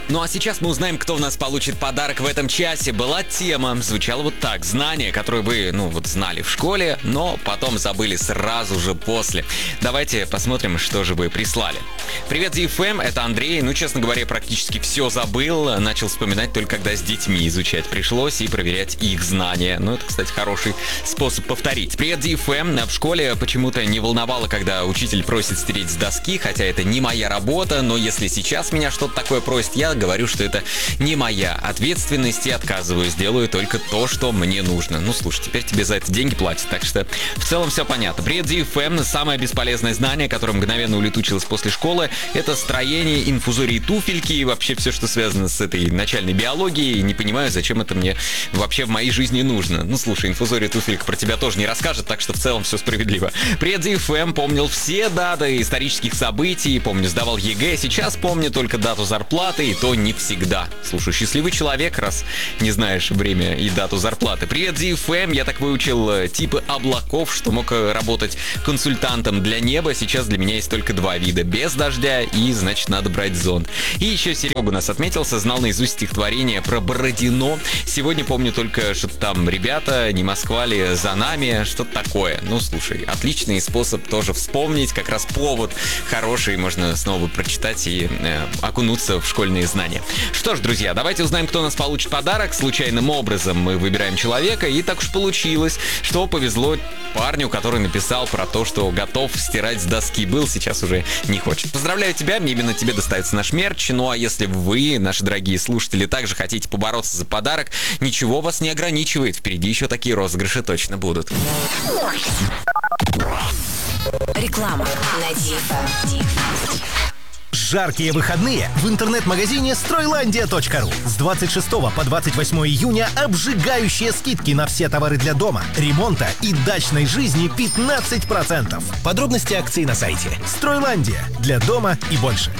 Ну а сейчас мы узнаем, кто у нас получит подарок в этом часе. Была тема, звучала вот так: знания, которые вы, знали в школе, но потом забыли сразу же после. Давайте посмотрим, что же вы прислали. Привет, ZFM, это Андрей. Честно говоря, практически все забыл. Начал вспоминать только когда с детьми изучать пришлось и проверять их знания. Это, кстати, хороший способ повторить. Привет, ZFM. В школе почему-то не волновало, когда учитель просит стереть с доски, хотя это не моя работа, но если сейчас меня что-то такое просит, я говорю, что это не моя ответственность и отказываюсь, делаю только то, что мне нужно. Слушай, теперь тебе за это деньги платят, так что в целом все понятно. Привет, ZFM. Самое бесполезное знание, которое мгновенно улетучилось после школы, это строение, инфузории, туфельки и вообще все, что связано с этой начальной биологией. Не понимаю, зачем это мне вообще в моей жизни нужно. Слушай, инфузория, туфелька про тебя тоже не расскажет, так что в целом все справедливо. Привет, ZFM. Помнил все даты исторических событий, помню, сдавал ЕГЭ, сейчас помню только дату зарплаты, и то не всегда. Слушай, счастливый человек, раз не знаешь время и дату зарплаты. Привет, ZFM. Я так выучил типы облаков, что мог работать консультантом для неба. Сейчас для меня есть только два вида: без дождя и, значит, надо брать зонт. И еще Серега у нас отметился, знал наизусть стихотворение про Бородино. Сегодня помню только, что там ребята, не Москва ли за нами, что-то такое. Слушай, отличный способ тоже вспомнить, как раз повод хороший, можно снова прочитать и окунуться в школьные знания. Что ж, друзья, давайте узнаем, кто у нас получит подарок. Случайным образом мы выбираем человека, и так уж получилось, что повезло парню, который написал про то, что готов стирать с доски. Был, сейчас уже не хочет. Поздравляю тебя, именно тебе достается наш мерч. А если вы, наши дорогие слушатели, также хотите побороться за подарок, ничего вас не ограничивает. Впереди еще такие розыгрыши точно будут. Реклама на DFM. Жаркие выходные в интернет-магазине Стройlandia.ru. С 26 по 28 июня обжигающие скидки на все товары для дома, ремонта и дачной жизни 15%. Подробности акции на сайте. Стройlandia. Для дома и больше.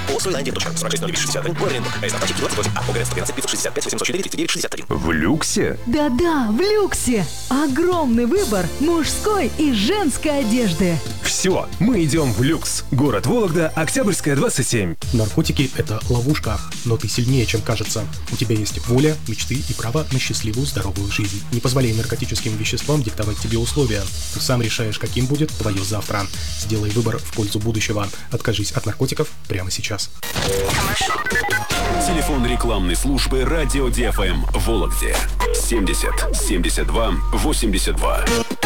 В люксе? Да-да, в люксе. Огромный выбор мужской и женской одежды. Все, мы идем в люкс. Город Вологда, Октябрьская, 27. Наркотики – это ловушка, но ты сильнее, чем кажется. У тебя есть воля, мечты и право на счастливую, здоровую жизнь. Не позволяй наркотическим веществам диктовать тебе условия. Ты сам решаешь, каким будет твое завтра. Сделай выбор в пользу будущего. Откажись от наркотиков прямо сейчас. Телефон рекламной службы «Радио DFM» в Вологде. 70 72 82.